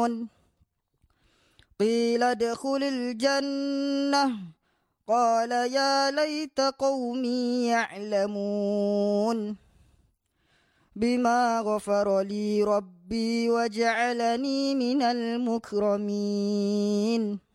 قيل ادخل الجنة قال يا ليت قومي يعلمون بما غفر لي ربي وجعلني من المكرمين